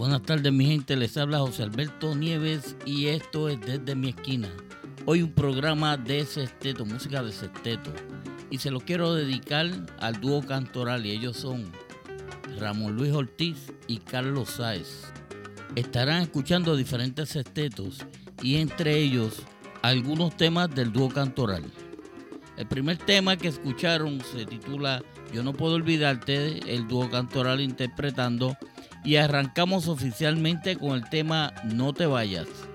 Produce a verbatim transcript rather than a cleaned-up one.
Buenas tardes, mi gente, les habla José Alberto Nieves y esto es Desde Mi Esquina. Hoy un programa de sexteto, música de sexteto, y se lo quiero dedicar al dúo cantoral, y ellos son Ramón Luis Ortiz y Carlos Sáez. Estarán escuchando diferentes sextetos y entre ellos algunos temas del dúo cantoral. El primer tema que escucharon se titula Yo no puedo olvidarte, el dúo cantoral interpretando, y arrancamos oficialmente con el tema No te vayas.